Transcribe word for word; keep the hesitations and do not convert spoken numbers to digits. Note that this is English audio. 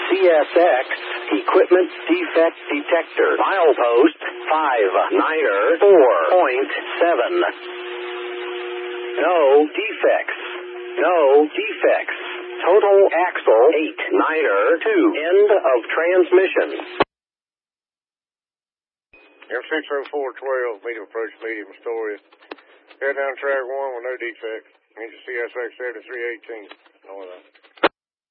C S X equipment defect detector. Milepost five niner four point seven. No defects. No defects. Total axle eight niner two. End of transmission. M six oh four twelve, medium approach, medium Astoria. Head down track one with no defects. Engine C S X seventy-three eighteen. Northern.